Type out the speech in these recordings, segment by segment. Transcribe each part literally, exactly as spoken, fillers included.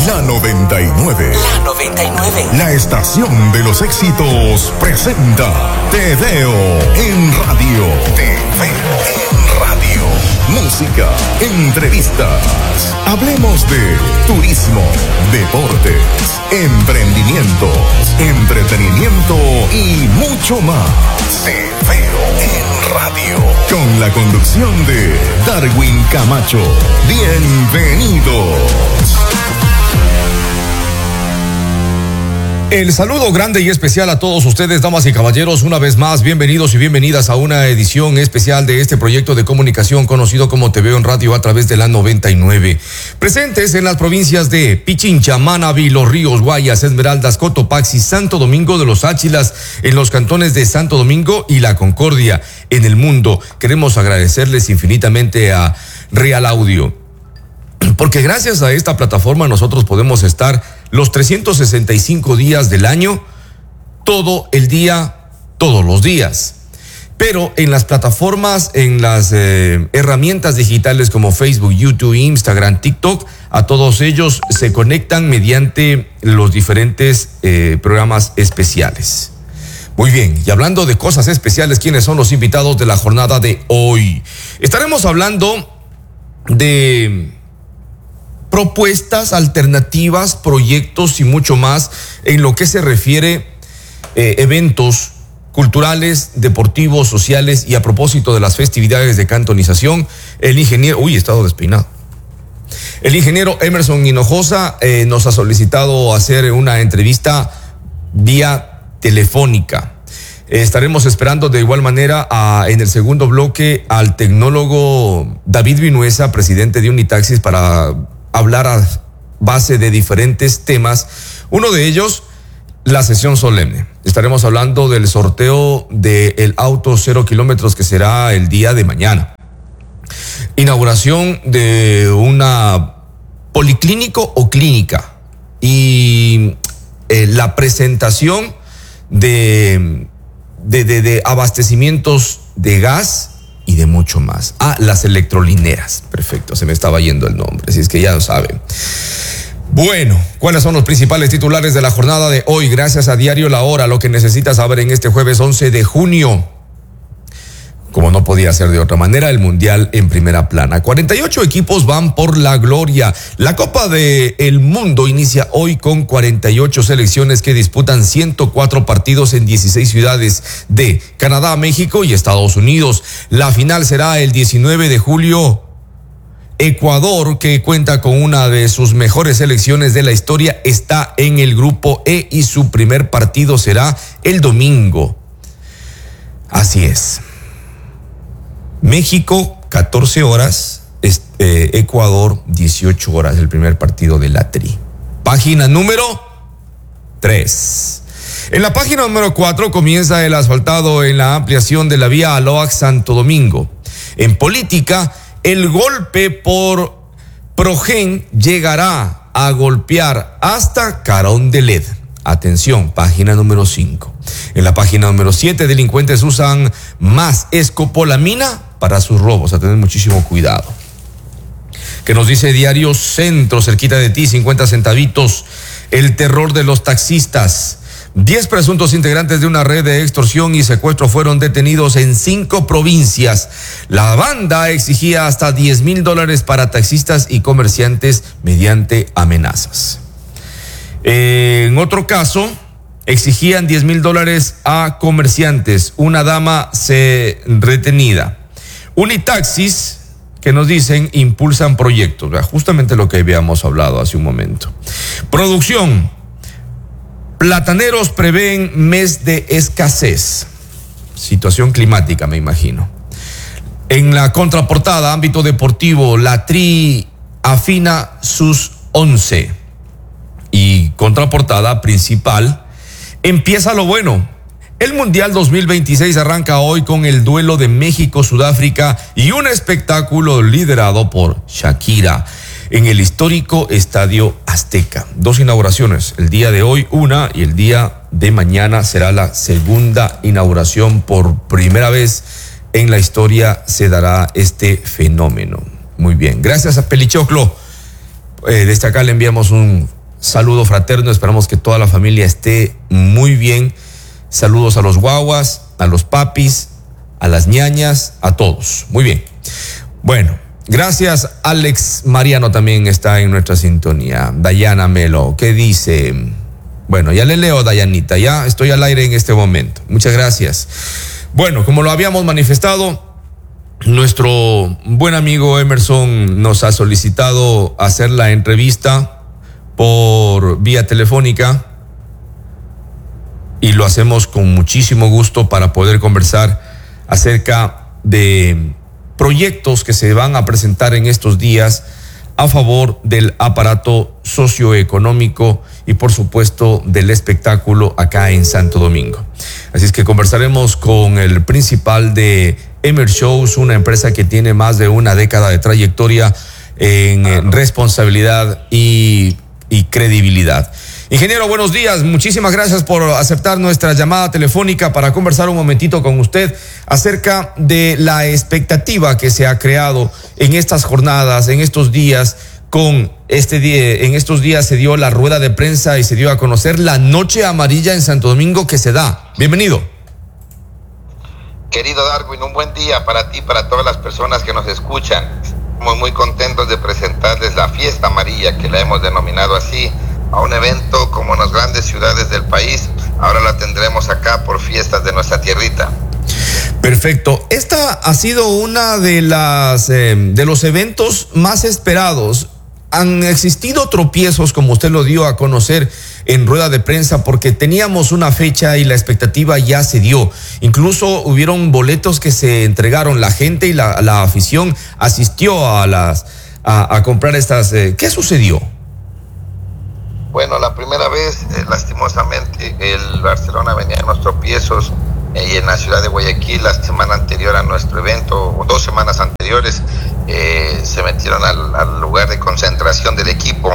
La noventa y nueve. La noventa y nueve. La estación de los éxitos presenta Te Veo en Radio. Te Veo en Radio. Música, entrevistas. Hablemos de turismo, deportes, emprendimientos, entretenimiento y mucho más. Te Veo en Radio. Con la conducción de Darwin Camacho. Bienvenidos. El saludo grande y especial a todos ustedes, damas y caballeros, una vez más, bienvenidos y bienvenidas a una edición especial de este proyecto de comunicación conocido como Te Veo en Radio a través de la noventa y nueve. Presentes en las provincias de Pichincha, Manabí, Los Ríos, Guayas, Esmeraldas, Cotopaxi, Santo Domingo de los Áchilas, en los cantones de Santo Domingo y La Concordia, en el mundo. Queremos agradecerles infinitamente a Real Audio, porque gracias a esta plataforma nosotros podemos estar los trescientos sesenta y cinco días del año, todo el día, todos los días. Pero en las plataformas, en las eh, herramientas digitales como Facebook, YouTube, Instagram, TikTok, a todos ellos se conectan mediante los diferentes eh, programas especiales. Muy bien, y hablando de cosas especiales, ¿quiénes son los invitados de la jornada de hoy? Estaremos hablando de propuestas, alternativas, proyectos y mucho más en lo que se refiere eh, eventos culturales, deportivos, sociales, y a propósito de las festividades de cantonización, el ingeniero, uy, he estado despeinado. El ingeniero Emerson Hinojosa eh, nos ha solicitado hacer una entrevista vía telefónica. Eh, estaremos esperando de igual manera a, en el segundo bloque al tecnólogo David Vinuesa, presidente de Unitaxis, para hablar a base de diferentes temas. Uno de ellos, la sesión solemne. Estaremos hablando del sorteo del auto cero kilómetros que será el día de mañana. Inauguración de una policlínico o clínica y eh, la presentación de, de, de, de abastecimientos de gas y de mucho más. Ah, las electrolineras. Perfecto, se me estaba yendo el nombre, así es que ya lo saben. Bueno, ¿cuáles son los principales titulares de la jornada de hoy? Gracias a Diario La Hora, lo que necesitas saber en este jueves once de junio. Como no podía ser de otra manera, el Mundial en primera plana. cuarenta y ocho equipos van por la gloria. La Copa del Mundo inicia hoy con cuarenta y ocho selecciones que disputan ciento cuatro partidos en dieciséis ciudades de Canadá, México y Estados Unidos. La final será el diecinueve de julio. Ecuador, que cuenta con una de sus mejores selecciones de la historia, está en el grupo E y su primer partido será el domingo. Así es. México, catorce horas, este, Ecuador, dieciocho horas, el primer partido de la Tri. Página número tres. En la página número cuatro comienza el asfaltado en la ampliación de la vía Aloac Santo Domingo. En política, el golpe por Progen llegará a golpear hasta Carondelet. Atención, página número cinco. En la página número siete, delincuentes usan más escopolamina para sus robos. A tener muchísimo cuidado. Que nos dice Diario Centro, cerquita de ti, cincuenta centavitos. El terror de los taxistas. Diez presuntos integrantes de una red de extorsión y secuestro fueron detenidos en cinco provincias. La banda exigía hasta diez mil dólares para taxistas y comerciantes mediante amenazas. En otro caso, exigían diez mil dólares a comerciantes. Una dama se retenida. Unitaxis, que nos dicen, impulsan proyectos. Justamente lo que habíamos hablado hace un momento. Producción. Plataneros prevén mes de escasez. Situación climática, me imagino. En la contraportada, ámbito deportivo, la Tri afina sus once. Y contraportada principal, empieza lo bueno. El Mundial dos mil veintiséis arranca hoy con el duelo de México-Sudáfrica y un espectáculo liderado por Shakira en el histórico Estadio Azteca. Dos inauguraciones, el día de hoy una y el día de mañana será la segunda inauguración. Por primera vez en la historia se dará este fenómeno. Muy bien, gracias a Pelichoclo. Eh, desde acá le enviamos un saludo fraterno, esperamos que toda la familia esté muy bien. Saludos a los guaguas, a los papis, a las ñañas, a todos. Muy bien. Bueno, gracias. Alex Mariano también está en nuestra sintonía. Dayana Melo, ¿qué dice? Bueno, ya le leo, Dayanita, ya estoy al aire en este momento. Muchas gracias. Bueno, como lo habíamos manifestado, nuestro buen amigo Emerson nos ha solicitado hacer la entrevista por vía telefónica y lo hacemos con muchísimo gusto para poder conversar acerca de proyectos que se van a presentar en estos días a favor del aparato socioeconómico y por supuesto del espectáculo acá en Santo Domingo. Así es que conversaremos con el principal de Emer Shows, una empresa que tiene más de una década de trayectoria en responsabilidad y, y credibilidad. Ingeniero, buenos días. Muchísimas gracias por aceptar nuestra llamada telefónica para conversar un momentito con usted acerca de la expectativa que se ha creado en estas jornadas, en estos días. Con este día, en estos días se dio la rueda de prensa y se dio a conocer la Noche Amarilla en Santo Domingo que se da. Bienvenido. Querido Darwin, un buen día para ti y para todas las personas que nos escuchan. Estamos muy contentos de presentarles la Fiesta Amarilla, que la hemos denominado así, a un evento como en las grandes ciudades del país. Ahora la tendremos acá por fiestas de nuestra tierrita. Perfecto. Esta ha sido una de las eh, de los eventos más esperados. Han existido tropiezos, como usted lo dio a conocer en rueda de prensa, porque teníamos una fecha y la expectativa ya se dio. Incluso hubieron boletos que se entregaron. La gente y la, la afición asistió a las a, a comprar estas. Eh, ¿Qué sucedió? Bueno, la primera vez, eh, lastimosamente, el Barcelona venía en los tropiezos eh, y en la ciudad de Guayaquil, la semana anterior a nuestro evento, o dos semanas anteriores, eh, se metieron al, al lugar de concentración del equipo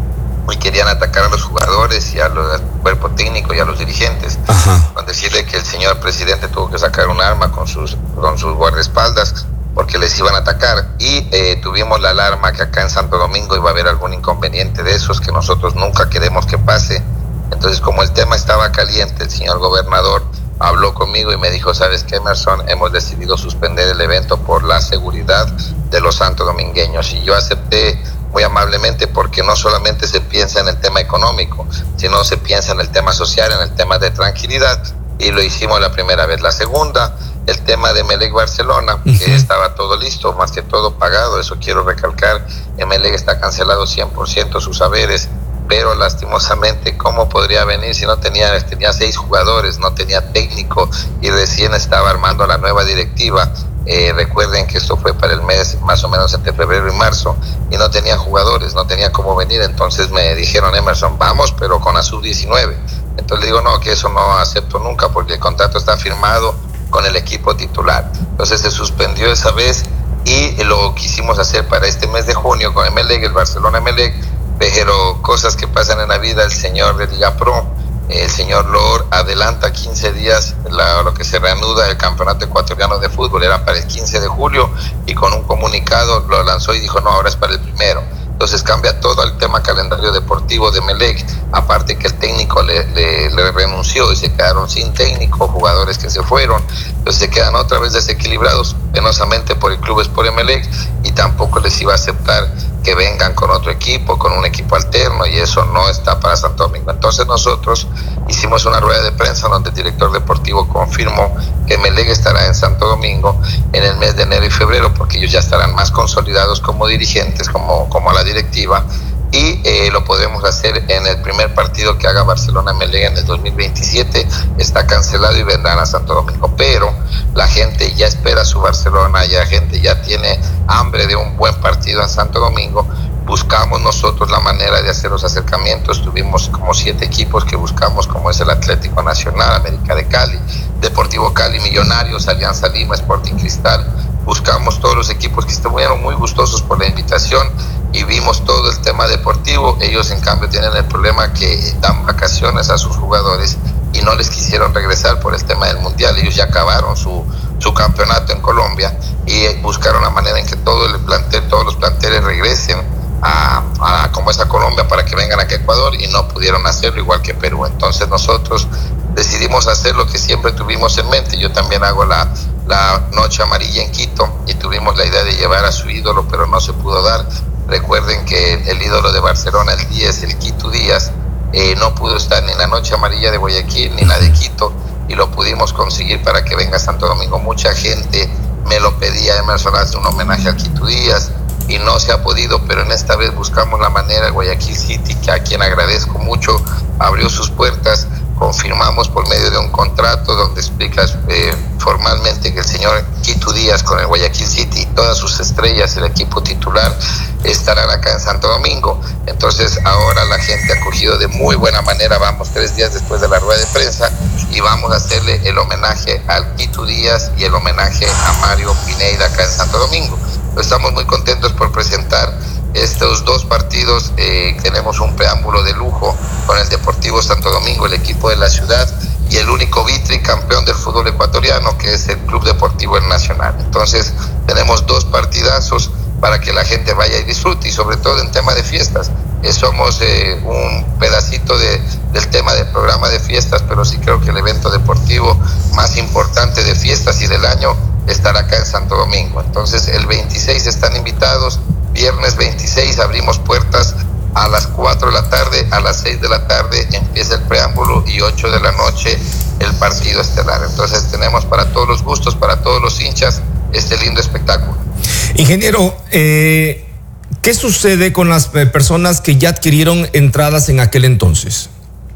y querían atacar a los jugadores y al cuerpo técnico y a los dirigentes. Ajá. Con decirle que el señor presidente tuvo que sacar un arma con sus, con sus guardaespaldas porque les iban a atacar, y eh, tuvimos la alarma que acá en Santo Domingo iba a haber algún inconveniente de esos que nosotros nunca queremos que pase. Entonces, como el tema estaba caliente, el señor gobernador habló conmigo y me dijo: ¿sabes qué, Emerson? Hemos decidido suspender el evento por la seguridad de los santodomingueños. Y yo acepté muy amablemente, porque no solamente se piensa en el tema económico, sino se piensa en el tema social, en el tema de tranquilidad, y lo hicimos la primera vez. La segunda, el tema de Emelec Barcelona, uh-huh. que estaba todo listo, más que todo pagado, eso quiero recalcar. Emelec está cancelado cien por ciento sus haberes, pero lastimosamente, ¿cómo podría venir si no tenía, tenía seis jugadores, no tenía técnico y recién estaba armando la nueva directiva? Eh, recuerden que esto fue para el mes más o menos entre febrero y marzo, y no tenía jugadores, no tenía cómo venir. Entonces me dijeron: Emerson, vamos, pero con la sub diecinueve. Entonces le digo: no, que eso no acepto nunca, porque el contrato está firmado con el equipo titular. Entonces se suspendió esa vez, y lo quisimos hacer para este mes de junio con Emelec, el Barcelona Emelec, pero cosas que pasan en la vida. El señor de Liga Pro, el señor Lor, adelanta quince días la, lo que se reanuda el campeonato ecuatoriano de fútbol. Era para el quince de julio, y con un comunicado lo lanzó y dijo: no, ahora es para el primero. Entonces cambia todo el tema calendario deportivo de Emelec, aparte que el técnico le, le, le renunció y se quedaron sin técnico, jugadores que se fueron. Entonces se quedan otra vez desequilibrados, penosamente, por el Club Sport Emelec, y tampoco les iba a aceptar que vengan con otro equipo, con un equipo alterno, y eso no está para Santo Domingo. Entonces nosotros hicimos una rueda de prensa donde el director deportivo confirmó que Emelec estará en Santo Domingo en el mes de enero y febrero, porque ellos ya estarán más consolidados como dirigentes, como, como la directiva, y eh, lo podemos hacer en el primer partido que haga Barcelona Emelec en el dos mil veintisiete. Está cancelado y vendrán a Santo Domingo, pero la gente ya espera su Barcelona, ya la gente ya tiene hambre de un buen partido en Santo Domingo. Buscamos nosotros la manera de hacer los acercamientos. Tuvimos como siete equipos que buscamos, como es el Atlético Nacional, América de Cali, Deportivo Cali, Millonarios, Alianza Lima, Sporting Cristal. Buscamos todos los equipos que estuvieron muy gustosos por la invitación, y vimos todo el tema deportivo. Ellos, en cambio, tienen el problema que dan vacaciones a sus jugadores y no les quisieron regresar por el tema del mundial. Ellos ya acabaron su, su campeonato en Colombia, y buscaron la manera en que todo el plantel, todos los planteles regresen a, a como es a Colombia, para que vengan aquí Ecuador y no pudieron hacerlo, igual que Perú. Entonces nosotros decidimos hacer lo que siempre tuvimos en mente. Yo también hago la, la Noche Amarilla en Quito y tuvimos la idea de llevar a su ídolo, pero no se pudo dar. Recuerden que el ídolo de Barcelona, el diez, el Quito Díaz, eh, no pudo estar ni en la Noche Amarilla de Guayaquil ni en la de Quito, y lo pudimos conseguir para que venga a Santo Domingo. Mucha gente me lo pedía, Emerson, hace un homenaje a Quito Díaz, y no se ha podido, pero en esta vez buscamos la manera. Guayaquil City, que a quien agradezco mucho, abrió sus puertas. Confirmamos por medio de un contrato donde explicas eh, formalmente que el señor Quito Díaz con el Guayaquil City y todas sus estrellas, el equipo titular, estarán acá en Santo Domingo. Entonces ahora la gente ha acogido de muy buena manera. Vamos tres días después de la rueda de prensa y vamos a hacerle el homenaje al Quito Díaz y el homenaje a Mario Pineda acá en Santo Domingo. Estamos muy contentos por presentar estos dos partidos. Eh, tenemos un preámbulo de lujo con el Deportivo Santo Domingo, el equipo de la ciudad, y el único vitricampeón del fútbol ecuatoriano, que es el Club Deportivo El Nacional. Entonces tenemos dos partidazos para que la gente vaya y disfrute, y sobre todo en tema de fiestas. Eh, somos eh, un pedacito de, del tema del programa de fiestas, pero sí creo que el evento deportivo más importante de fiestas y del año estará acá en Santo Domingo. Entonces el veintiséis están invitados. Viernes veintiséis abrimos puertas a las cuatro de la tarde, a las seis de la tarde empieza el preámbulo y ocho de la noche el partido estelar. Entonces tenemos para todos los gustos, para todos los hinchas, este lindo espectáculo. Ingeniero, eh, ¿qué sucede con las personas que ya adquirieron entradas en aquel entonces?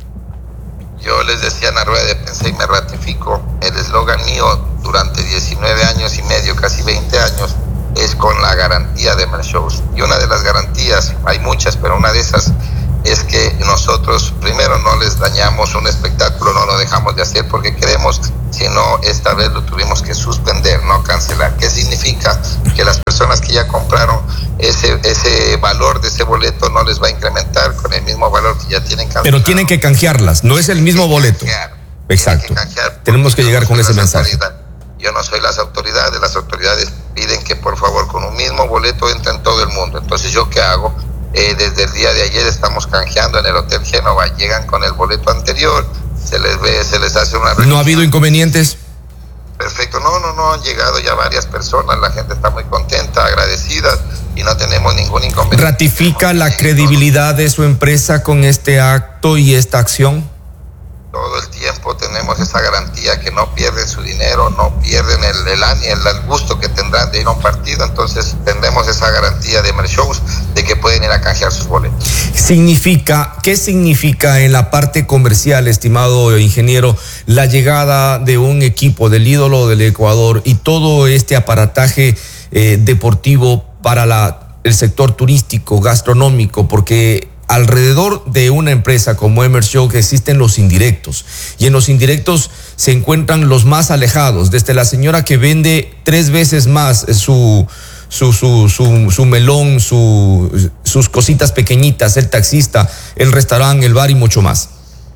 Yo les decía en la rueda de prensa y me ratifico, el eslogan mío durante diecinueve años y medio, casi veinte años, es con la garantía de Emershows. Y una de las garantías, hay muchas, pero una de esas es que nosotros primero no les dañamos un espectáculo, no lo dejamos de hacer porque queremos, sino esta vez lo tuvimos que suspender, no cancelar. ¿Qué significa? Que las personas que ya compraron ese, ese valor de ese boleto no les va a incrementar con el mismo valor que ya tienen cancelado. Pero tienen que canjearlas, no es el mismo boleto. Canjear. Exacto. Que Tenemos que llegar con ese mensaje. Yo no soy las autoridades, las autoridades piden que por favor con un mismo boleto entren todo el mundo. Entonces, ¿yo qué hago? Eh, desde el día de ayer estamos canjeando en el Hotel Génova. Llegan con el boleto anterior, se les ve, se les hace una revisión. ¿No ha habido inconvenientes? Perfecto, no, no, no, han llegado ya varias personas, la gente está muy contenta, agradecida y no tenemos ningún inconveniente. ¿Ratifica la credibilidad de su empresa con este acto y esta acción? Todo el tiempo tenemos esa garantía que no pierden su dinero, no pierden el, el, el, el gusto que tendrán de ir a un partido. Entonces tendremos esa garantía de Emershows de que pueden ir a canjear sus boletos. Significa, ¿qué significa en la parte comercial, estimado ingeniero, la llegada de un equipo del ídolo del Ecuador y todo este aparataje eh, deportivo para la, el sector turístico, gastronómico? Porque alrededor de una empresa como Emershows existen los indirectos, y en los indirectos se encuentran los más alejados, desde la señora que vende tres veces más su su su su, su melón, su, sus cositas pequeñitas, el taxista, el restaurante, el bar y mucho más.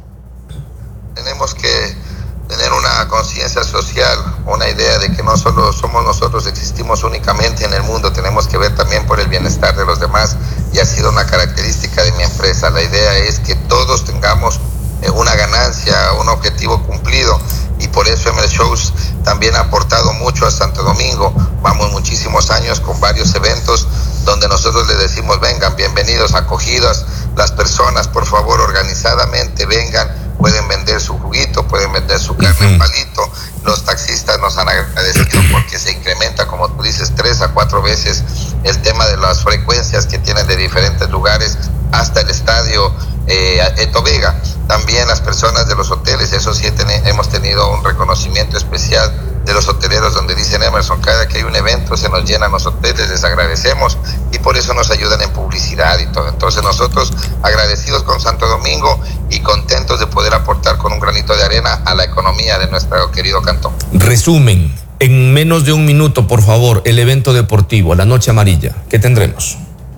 Tenemos que tener una conciencia social, una idea de que no solo somos nosotros, existimos únicamente en el mundo, tenemos que ver también por el bienestar de los demás, y ha sido una característica de mi empresa. La idea es que todos tengamos una ganancia, un objetivo cumplido, y por eso Emershows también ha aportado mucho a Santo Domingo. Vamos muchísimos años con varios eventos donde nosotros les decimos: vengan, bienvenidos, acogidas las personas, por favor, organizadamente vengan, pueden vender su juguito, pueden vender su carne en palito. Los taxistas nos han agradecido porque se incrementa, como tú dices, tres a cuatro veces el tema de las frecuencias que tienen de diferentes lugares hasta el estadio eh, Eto Vega. También las personas de los hoteles, eso sí ten, hemos tenido un reconocimiento especial de los hoteleros donde dicen: Emerson, cada que hay un evento se nos llenan los hoteles, les agradecemos, y por eso nos ayudan en publicidad y todo. Entonces nosotros agradecidos con Santo Domingo y contentos de poder aportar con un granito de arena a la economía de nuestro querido cantón. Resumen, en menos de un minuto, por favor, el evento deportivo, la Noche Amarilla, ¿qué tendremos?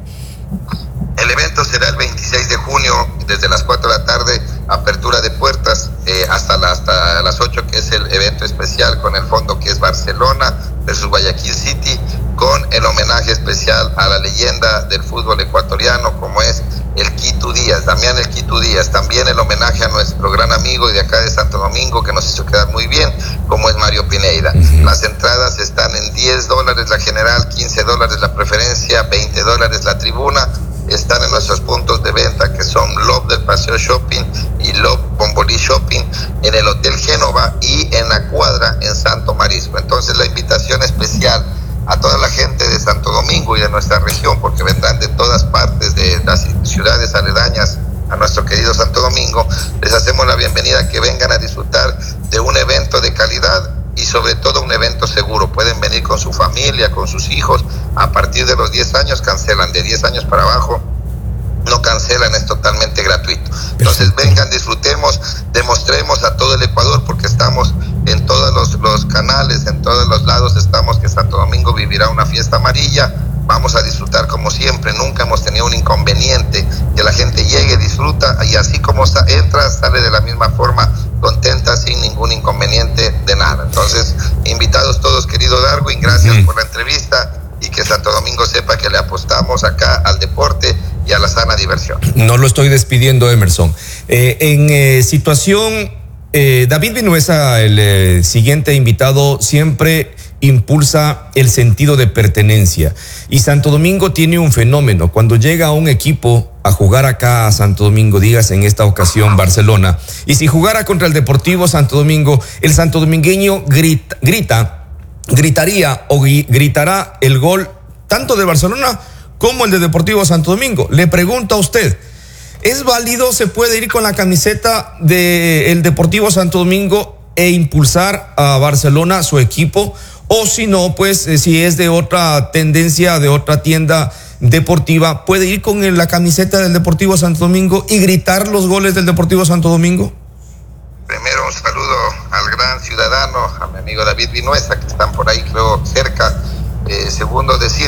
El evento será el veintiséis de junio, desde las cuatro de la tarde, apertura de puertas, eh, hasta, la, hasta las ocho, que es el evento especial con el fondo que es Barcelona versus Guayaquil City, con el homenaje especial a la leyenda del fútbol ecuatoriano como es el Quito Díaz. Díaz, Damián El Quito Díaz, también el homenaje a nuestro gran amigo de acá de Santo Domingo que nos hizo quedar muy bien, como es Mario Pineda. Uh-huh. Las entradas están en diez dólares la general, quince dólares la preferencia, veinte dólares la tribuna. Están en nuestros puntos de venta que son Love del Paseo Shopping y Love Bombolí Shopping, en el Hotel Génova y en la Cuadra en Santo Marisco. Entonces la invitación especial a toda la gente de Santo Domingo y de nuestra región, porque vendrán de todas partes de las ciudades aledañas a nuestro querido Santo Domingo, les hacemos la bienvenida a que vengan a disfrutar de un evento de calidad y sobre todo un evento seguro. Pueden venir con su familia, con sus hijos. A partir de los diez años cancelan, de diez años para abajo no cancelan, es totalmente gratuito. Entonces vengan, disfrutemos, demostremos a todo el Ecuador, porque estamos en todos los, los canales, en todos los lados estamos, que Santo Domingo vivirá una fiesta amarilla. Vamos a disfrutar como siempre, nunca hemos tenido un inconveniente, que la gente llegue, disfruta, y así como entra, sale de la misma forma, contenta, sin ningún inconveniente de nada. Entonces, invitados todos, querido Darwin, gracias uh-huh. por la entrevista, y que Santo Domingo sepa que le apostamos acá al deporte y a la sana diversión. No lo estoy despidiendo, Emerson. Eh, en eh, situación, eh, David Vinuesa, el eh, siguiente invitado, siempre impulsa el sentido de pertenencia, y Santo Domingo tiene un fenómeno. Cuando llega un equipo a jugar acá a Santo Domingo, digas en esta ocasión Barcelona, y si jugara contra el Deportivo Santo Domingo, el santodomingueño grita, grita gritaría o gritará el gol tanto de Barcelona como el de Deportivo Santo Domingo. Le pregunto a usted, ¿es válido, se puede ir con la camiseta del Deportivo Santo Domingo e impulsar a Barcelona, su equipo? O si no, pues eh, si es de otra tendencia, de otra tienda deportiva, ¿puede ir con la camiseta del Deportivo Santo Domingo y gritar los goles del Deportivo Santo Domingo? Primero, un saludo al gran ciudadano, a mi amigo David Vinuesa, que están por ahí, creo, cerca. Eh, segundo, decir